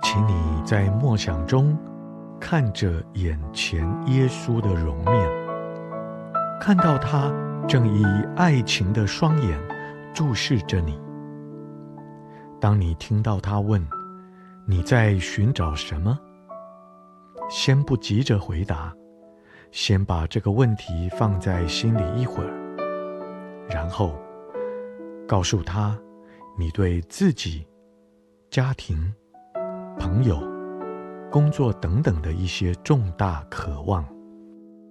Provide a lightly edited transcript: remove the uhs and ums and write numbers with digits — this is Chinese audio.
请你在默想中看着眼前耶稣的容面，看到他正以爱情的双眼注视着你。当你听到他问你在寻找什么，先不急着回答，先把这个问题放在心里一会儿，然后告诉他你对自己、家庭、朋友、工作等等的一些重大渴望。